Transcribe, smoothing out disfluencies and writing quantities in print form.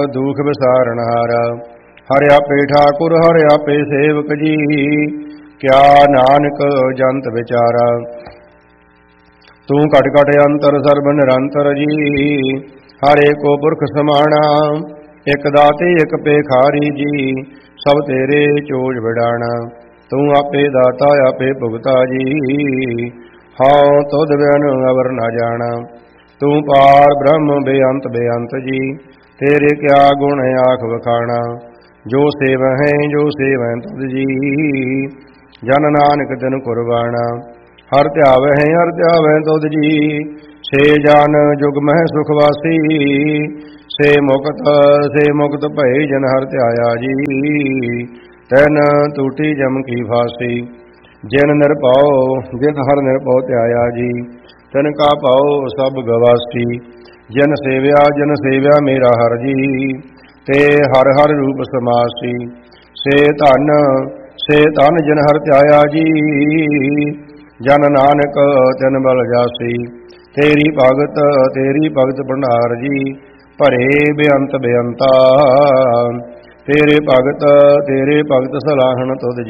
ਦੁਖ ਵਿਸਾਰਨ ਹਾਰਾ। ਹਰਿ ਆਪੇ ਠਾਕੁਰ ਹਰਿ ਆਪੇ ਸੇਵਕ ਜੀ, ਕਿਆ ਨਾਨਕ ਜੰਤ ਵਿਚਾਰਾ। ਤੂੰ ਘਟ ਘਟ ਅੰਤਰ ਸਰਬ ਨਿਰੰਤਰ ਜੀ, ਹਰ ਏਕੋ ਪੁਰਖ ਸਮਾਣਾ। ਇਕ ਦਾਤੇ ਇਕ ਪੇਖਾਰੀ ਜੀ, ਸਭ ਤੇਰੇ ਚੋਜ ਵਿਡਾਣਾ। ਤੂੰ ਆਪੇ ਦਾਤਾ ਆਪੇ ਭੁਗਤਾ ਜੀ, ਹਉ ਤੁਧ ਬਿਨ ਅਵਰ ਨਾ ਜਾਣਾ। ਤੂੰ ਪਾਰ ਬ੍ਰਹਮ ਬੇਅੰਤ ਬੇਅੰਤ ਜੀ, ਤੇਰੇ ਕਿਆ ਗੁਣ ਆਖ ਵਖਾਣਾ। ਜੋ ਸੇਵਹਿ ਜੋ ਸੇਵਹਿ ਤੁਧ ਜੀ, ਜਨ ਨਾਨਕ ਤਿਨ ਕੁਰਬਾਣਾ। ਹਰ ਧਿਆਵਹਿ ਹਰ ਧਿਆਵਹਿ ਤੁਧ ਜੀ, ਸੇ ਜਨ ਜੁਗ ਮਹਿ ਸੁਖ ਵਾਸੀ। ਸੇ ਮੁਕਤ ਭਏ ਜਨ ਹਰ ਧਿਆਇਆ ਜੀ, ਤੈਨ ਟੂਟੀ ਜਮ ਕੀ ਫਾਸੀ। ਜਿਨ ਹਰ ਨਿਰਭਉ ਧਿਆਇਆ ਜੀ, ਤਿਨ ਕਾ ਭਾਉ ਸਭ ਗਵਾਸੀ। ਜਿਨ ਸੇਵਿਆ ਮੇਰਾ ਹਰ ਜੀ, ਤੇ ਹਰ ਹਰ ਰੂਪ ਸਮਾਸੀ। ਸੇ ਧਨ ਜਿਨ ਹਰ ਧਿਆਇਆ ਜੀ, ਜਨ ਨਾਨਕ ਤਿਨ ਬਲ ਜਾਸੀ। ਤੇਰੀ ਭਗਤ ਭੰਡਾਰ ਜੀ, ਭਰੇ ਬੇਅੰਤ ਬੇਅੰਤਾ। ਤੇਰੇ ਭਗਤ ਸਲਾਹਣ ਤੁਧ